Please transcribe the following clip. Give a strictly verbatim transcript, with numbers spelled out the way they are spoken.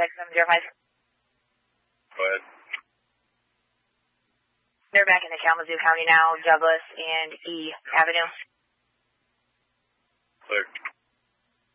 six seven zero five. Go ahead. They're back in the Kalamazoo County now, Douglas and E Avenue. Clear.